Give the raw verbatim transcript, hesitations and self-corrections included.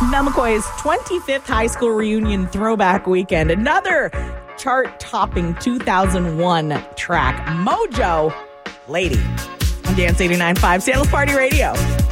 Mel McCoy's twenty-fifth high school reunion throwback weekend. Another chart-topping two thousand one track, Mojo Lady, on Dance eighty-nine point five, Sandals Party Radio.